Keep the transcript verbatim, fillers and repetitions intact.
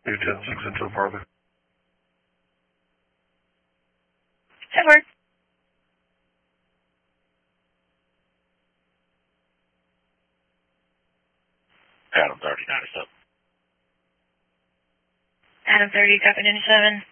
two ten six into farther. Edward. Adam thirty ninety-seven. Adam thirty, copy ninety-seven.